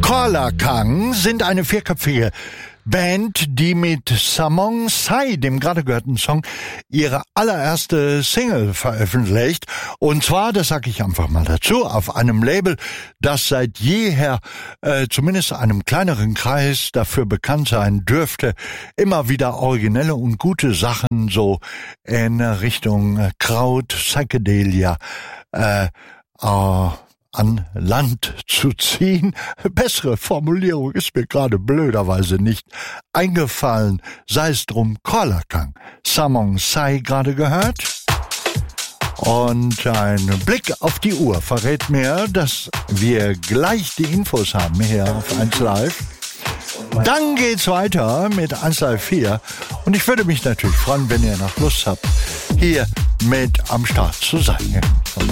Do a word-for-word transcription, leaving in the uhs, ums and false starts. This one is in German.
Koalakang sind eine vierköpfige Band, die mit Samong Sai, dem gerade gehörten Song, ihre allererste Single veröffentlicht. Und zwar, das sage ich einfach mal dazu, auf einem Label, das seit jeher, äh, zumindest einem kleineren Kreis, dafür bekannt sein dürfte, immer wieder originelle und gute Sachen so in Richtung Kraut, Psychedelia, äh, äh, an Land zu ziehen. Bessere Formulierung ist mir gerade blöderweise nicht eingefallen. Sei es drum, Koalakang, Samong Sai gerade gehört. Und ein Blick auf die Uhr verrät mir, dass wir gleich die Infos haben hier auf eins Live. Dann geht's weiter mit eins Live vier. Und ich würde mich natürlich freuen, wenn ihr noch Lust habt, hier mit am Start zu sein.